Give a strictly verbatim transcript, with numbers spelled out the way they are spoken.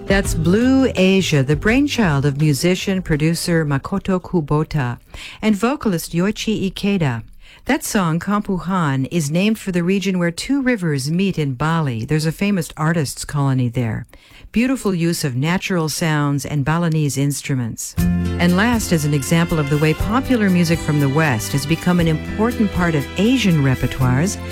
That's Blue Asia, the brainchild of musician, producer Makoto Kubota and vocalist Yoichi Ikeda. That song, Kampuhan, is named for the region where two rivers meet in Bali. There's a famous artists' colony there. Beautiful use of natural sounds and Balinese instruments. And last, as an example of the way popular music from the West has become an important part of Asian repertoires,